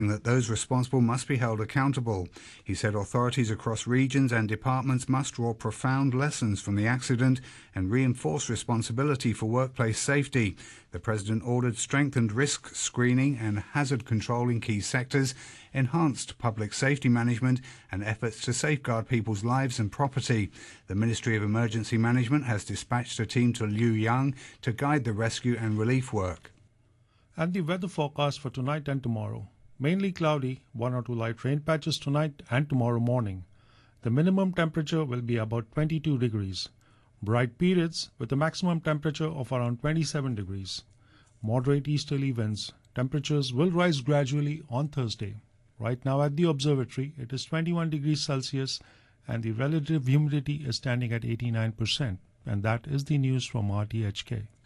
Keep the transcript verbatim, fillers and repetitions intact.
that those responsible must be held accountable. He said authorities across regions and departments must draw profound lessons from the accident and reinforce responsibility for workplace safety. The President ordered strengthened risk screening and hazard control in key sectors, enhanced public safety management and efforts to safeguard people's lives and property. The Ministry of Emergency Management has dispatched a team to Liu Yang to guide the rescue and relief work. And the weather forecast for tonight and tomorrow. Mainly cloudy, one or two light rain patches tonight and tomorrow morning. The minimum temperature will be about twenty-two degrees. Bright periods with a maximum temperature of around twenty-seven degrees. Moderate easterly winds. Temperatures will rise gradually on Thursday. Right now at the observatory, it is twenty-one degrees Celsius and the relative humidity is standing at eighty-nine percent. And that is the news from R T H K.